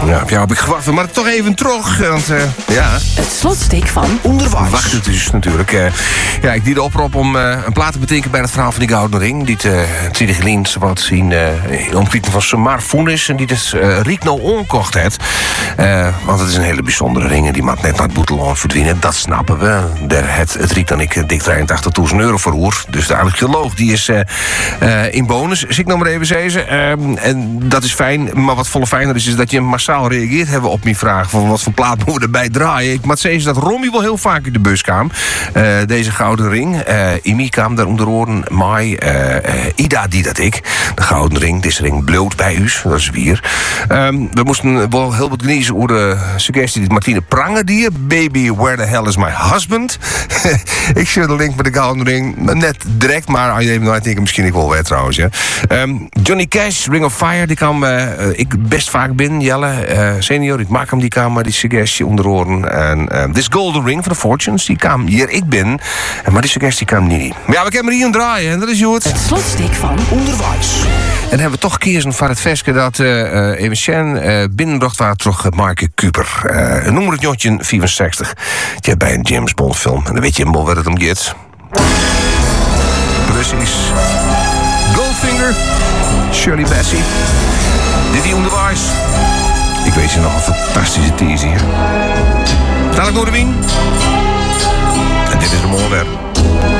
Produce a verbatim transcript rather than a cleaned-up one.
Ja, op jou heb ik gewacht, maar toch even terug. Want uh, ja. Het slotstuk van Onderwijs. Wacht het dus natuurlijk. Uh, ja, ik die de oproep om uh, een plaat te betekenen bij het verhaal van die Gouden Ring. Die uh, tweede geleend wat zien uh, in omkwieten van Samar Founis. En die dus uh, Riek nou onkocht heeft. Uh, want het is een hele bijzondere ring. En die mag net naar het boeteloon verdwijnen. Dat snappen we. Der, het, het Riek dan ik dik drieëntachtigduizend euro verhoer. Dus de archeoloog die is uh, uh, in bonus. Zie ik nog maar even zeggen. Uh, en dat is fijn. Maar wat volle fijner is, is dat je massaal reageert hebben op mijn vraag van wat voor plaat moeten we erbij draaien. Ik moet zeggen dat Romy wel heel vaak in de bus kwam. Uh, deze Gouden Ring. Uh, Imi kwam daar onder oren. Mai. Uh, uh, Ida die dat ik. De Gouden Ring. Deze ring bloot bij u. Dat is weer. Um, we moesten wel heel wat genezen over de suggestie die Martine Pranger die. Baby, where the hell is my husband? Ik zie de link met de Gouden Ring. Net direct, maar als je even nou denken, misschien ik wel weer trouwens. Ja. Um, Johnny Cash, Ring of Fire, die kwam uh, ik best vaak binnen. Jelle, uh, senior, ik maak hem die kwam maar die suggestie onder oren. En uh, This Golden Ring van de Fortunes, die kwam hier ik ben. Maar die suggestie kwam niet. Maar ja, we kunnen hier een draaien en dat is goed. Het slotstuk van Onderwijs. En hebben we toch kiezen van het versje dat uh, uh, even Sjen uh, binnenbracht waar terug uh, Mark Kuper. Uh, noem het Jotje vierenzestig. Je hebt bij een James Bond film. En dan weet je hem wel waar het om gaat. Precies. Goldfinger. Shirley Bassey. Dit hier Onderwijs. Ik weet je nog een fantastische tease hier. Dadelijk door de wien. En dit is de Moorwerp.